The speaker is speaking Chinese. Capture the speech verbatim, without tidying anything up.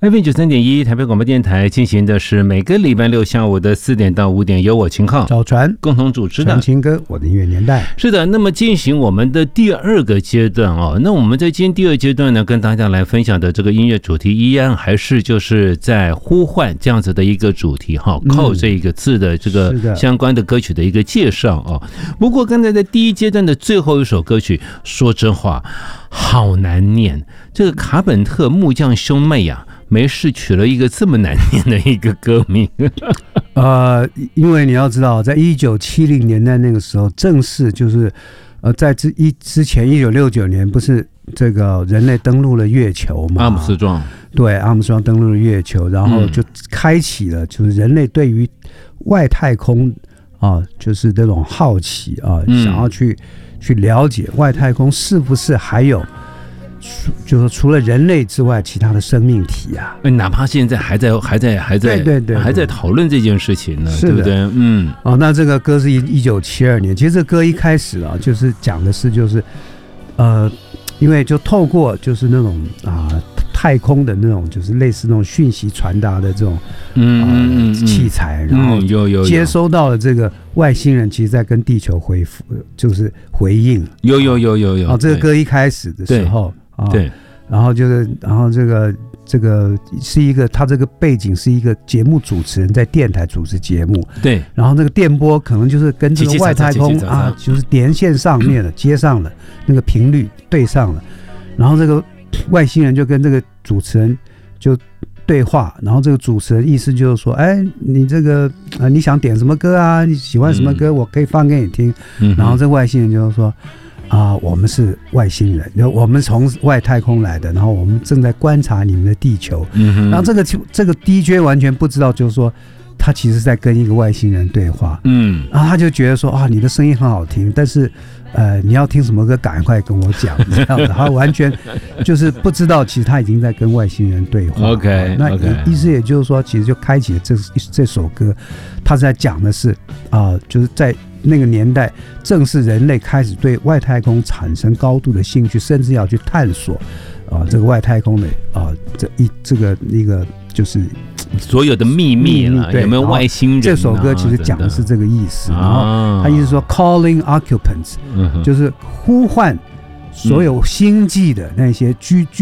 F M 九三点一台北广播电台进行的是每个礼拜六下午的四点到五点，由我秦昊、 赵传共同主持的传情歌，我的音乐年代。 是的，那么进行我们的第二个阶段哦。那我们在今天第二阶段呢，跟大家来分享的这个音乐主题，依然还是就是在呼唤这样子的一个主题哈，靠这一个字的这个相关的歌曲的一个介绍哦。不过刚才在第一阶段的最后一首歌曲，说真话，好难念，这个卡本特木匠兄妹啊。没事取了一个这么难念的一个歌名呃，因为你要知道，在一九七零年代那个时候，正是就是呃，在之一之前一九六九年，不是这个人类登陆了月球嘛？ 阿姆斯壮对，阿姆斯壮登陆了月球，然后就开启了就是人类对于外太空啊，就是这种好奇啊，想要去去了解外太空是不是还有。就是除了人类之外，其他的生命体啊， 哪怕现在还在还在还在对对 对, 对还在讨论这件事情呢， 对不对？嗯， 哦，那这个歌是一九七二年，其实这歌一开始啊，就是讲的是就是呃，因为就透过就是那种啊、呃、太空的那种就是类似那种讯息传达的这种嗯、呃、器材，然后有有接收到了这个外星人，其实在跟地球回复，就是回应， 有有有有有。 哦，这个歌一开始的时候。 对， 然后就是，然后这个这个是一个，他这个背景是一个节目主持人在电台主持节目， 对， 然后这个电波可能就是跟这个外太空啊，就是连线上面了，接上了那个频率对上了，然后这个外星人就跟这个主持人就对话，然后这个主持人意思就是说，哎，你这个呃你想点什么歌啊？你喜欢什么歌？嗯、我可以放给你听。嗯、然后这外星人就是说。啊，我们是外星人，我们从外太空来的，然后我们正在观察你们的地球。嗯、然后这个这个 D J 完全不知道，就是说他其实在跟一个外星人对话。嗯，然后他就觉得说啊，你的声音很好听，但是呃，你要听什么歌，赶快跟我讲这样子。他完全就是不知道，其实他已经在跟外星人对话。 OK， 那意思也就是说，其实就开启了这这首歌，他在讲的是啊、呃，就是在。那个年代正是人类开始对外太空产生高度的兴趣，甚至要去探索啊、呃、这个外太空的啊、呃、这一这个那个就是所有的秘密了，有没有外星人、啊？ 这首歌其实讲的是这个意思。然后他意思说 ，calling occupants，、嗯、就是呼唤所有星际的那些居居。